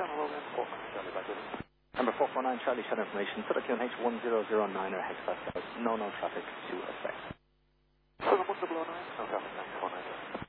Channel over, 49 Charlie, by Julie. Number 449 Charlie, shut information. Put a QNH 1009 or hex class. No traffic to effect. So, what's the below 9? No traffic, 949.